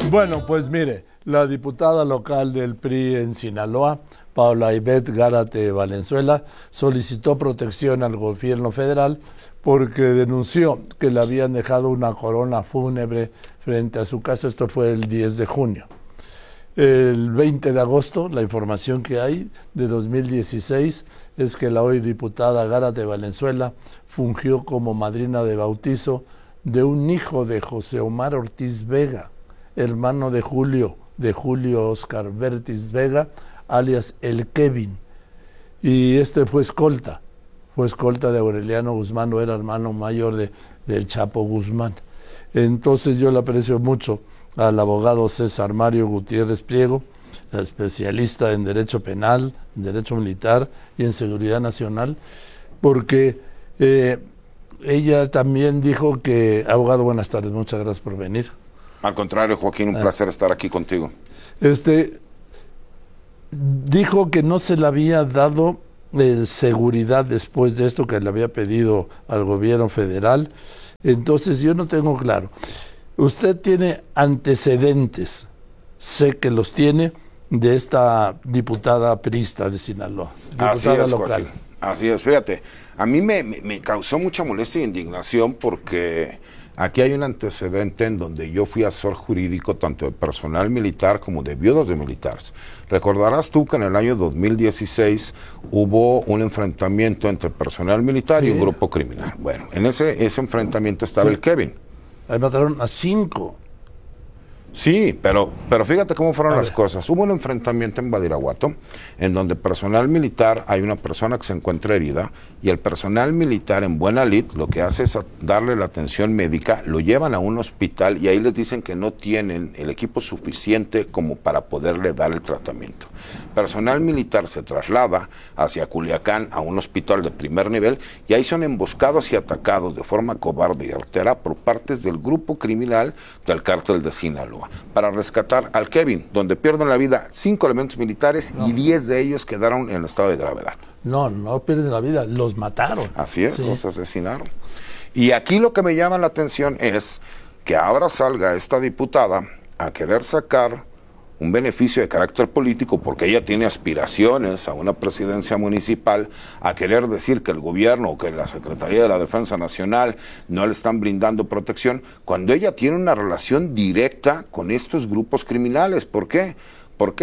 Bueno, pues mire, la diputada local del PRI en Sinaloa, Paula Ivette Gárate Valenzuela, solicitó protección al gobierno federal porque denunció que le habían dejado una corona fúnebre frente a su casa. Esto fue el 10 de junio. El 20 de agosto, la información que hay de 2016 es que la hoy diputada Gárate Valenzuela fungió como madrina de bautizo de un hijo de José Omar Ortiz Vega, hermano de Julio Oscar Vertis Vega, alias el Kevin. Y este fue escolta de Aureliano Guzmán, no era hermano mayor del Chapo Guzmán. Entonces yo le aprecio mucho al abogado César Mario Gutiérrez Pliego, especialista en Derecho Penal, en Derecho Militar y en Seguridad Nacional, porque ella también dijo que... Abogado, buenas tardes, muchas gracias por venir. Al contrario, Joaquín, un placer estar aquí contigo. Dijo que no se le había dado seguridad después de esto que le había pedido al gobierno federal. Entonces yo no tengo claro. Usted tiene antecedentes, sé que los tiene, de esta diputada priista de Sinaloa, diputada local. Joaquín. Así es, fíjate, a mí me causó mucha molestia e indignación porque aquí hay un antecedente en donde yo fui asesor jurídico tanto de personal militar como de viudas de militares. Recordarás tú que en el año 2016 hubo un enfrentamiento entre personal militar y un grupo criminal. Bueno, en ese enfrentamiento estaba el Kevin. Ahí mataron a 5. Sí, pero fíjate cómo fueron las cosas. Hubo un enfrentamiento en Badiraguato, en donde personal militar, hay una persona que se encuentra herida, y el personal militar en buena lid lo que hace es darle la atención médica, lo llevan a un hospital y ahí les dicen que no tienen el equipo suficiente como para poderle dar el tratamiento. Personal militar se traslada hacia Culiacán a un hospital de primer nivel y ahí son emboscados y atacados de forma cobarde y artera por partes del grupo criminal del cártel de Sinaloa, para rescatar al Kevin, donde pierden la vida 5 elementos militares y 10 de ellos quedaron en estado de gravedad. No pierden la vida, los mataron. Así es, los asesinaron. Y aquí lo que me llama la atención es que ahora salga esta diputada a querer sacar un beneficio de carácter político porque ella tiene aspiraciones a una presidencia municipal, a querer decir que el gobierno o que la Secretaría de la Defensa Nacional no le están brindando protección, cuando ella tiene una relación directa con estos grupos criminales. ¿Por qué? Porque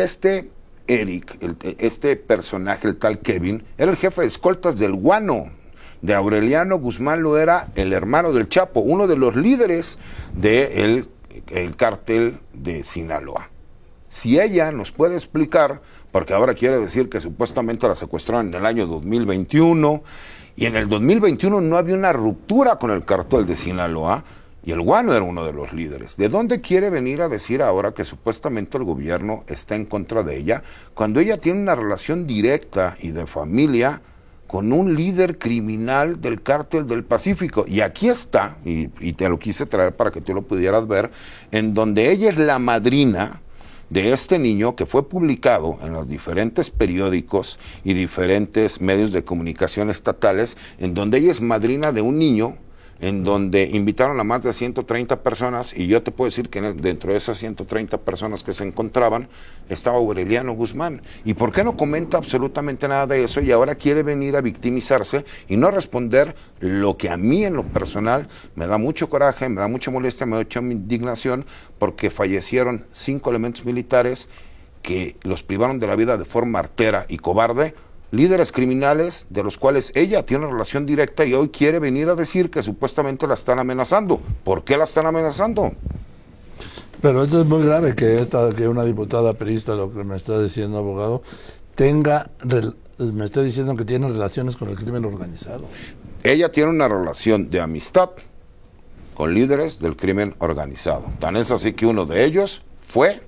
Eric, este personaje, el tal Kevin, era el jefe de escoltas del Guano. De Aureliano Guzmán lo era el hermano del Chapo, uno de los líderes del cártel de Sinaloa. Si ella nos puede explicar, porque ahora quiere decir que supuestamente la secuestraron en el año 2021, y en el 2021 no había una ruptura con el cártel de Sinaloa, y el Guano era uno de los líderes. ¿De dónde quiere venir a decir ahora que supuestamente el gobierno está en contra de ella, cuando ella tiene una relación directa y de familia con un líder criminal del cártel del Pacífico? Y aquí está, y te lo quise traer para que tú lo pudieras ver, en donde ella es la madrina de este niño, que fue publicado en los diferentes periódicos y diferentes medios de comunicación estatales, en donde ella es madrina de un niño, en donde invitaron a más de 130 personas, y yo te puedo decir que dentro de esas 130 personas que se encontraban estaba Aureliano Guzmán. ¿Y por qué no comenta absolutamente nada de eso? Y ahora quiere venir a victimizarse y no responder lo que a mí en lo personal me da mucho coraje, me da mucha molestia, me da mucha indignación, porque fallecieron 5 elementos militares que los privaron de la vida de forma artera y cobarde, líderes criminales de los cuales ella tiene una relación directa, y hoy quiere venir a decir que supuestamente la están amenazando. ¿Por qué la están amenazando? Pero esto es muy grave que una diputada priista, lo que me está diciendo, abogado, me está diciendo que tiene relaciones con el crimen organizado. Ella tiene una relación de amistad con líderes del crimen organizado. Tan es así que uno de ellos fue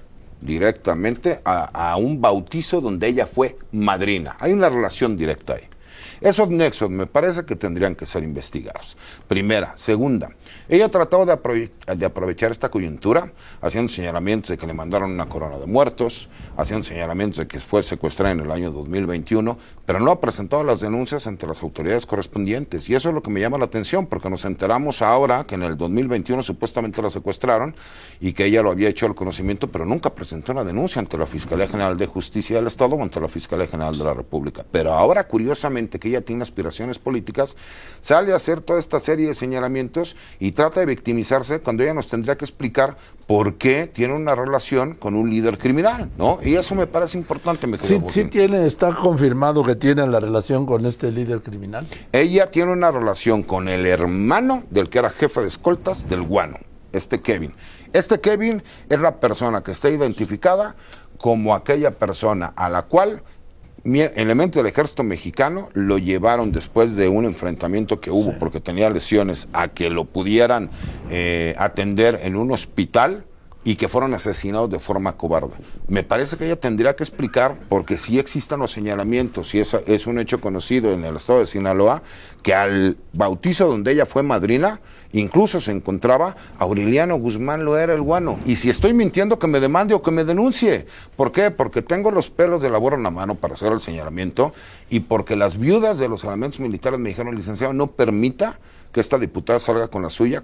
directamente a un bautizo donde ella fue madrina. Hay una relación directa ahí. Esos nexos me parece que tendrían que ser investigados. Primera. Segunda, ella ha tratado de aprovechar esta coyuntura, haciendo señalamientos de que le mandaron una corona de muertos, haciendo señalamientos de que fue secuestrada en el año 2021, pero no ha presentado las denuncias ante las autoridades correspondientes. Y eso es lo que me llama la atención, porque nos enteramos ahora que en el 2021 supuestamente la secuestraron y que ella lo había hecho al conocimiento, pero nunca presentó una denuncia ante la Fiscalía General de Justicia del Estado o ante la Fiscalía General de la República. Pero ahora, curiosamente, que ella tiene aspiraciones políticas, sale a hacer toda esta serie de señalamientos y trata de victimizarse cuando ella nos tendría que explicar por qué tiene una relación con un líder criminal, ¿no? Y eso me parece importante. Sí está confirmado que tiene la relación con este líder criminal. Ella tiene una relación con el hermano del que era jefe de escoltas del Guano, Kevin. Kevin es la persona que está identificada como aquella persona a la cual elementos del ejército mexicano lo llevaron después de un enfrentamiento que hubo, porque tenía lesiones, a que lo pudieran atender en un hospital y que fueron asesinados de forma cobarde. Me parece que ella tendría que explicar, porque sí existen los señalamientos, y es un hecho conocido en el estado de Sinaloa, que al bautizo donde ella fue madrina, incluso se encontraba Aureliano Guzmán Loera el Guano. Y si estoy mintiendo, que me demande o que me denuncie. ¿Por qué? Porque tengo los pelos de la burra en la mano para hacer el señalamiento, y porque las viudas de los elementos militares me dijeron, licenciado, no permita que esta diputada salga con la suya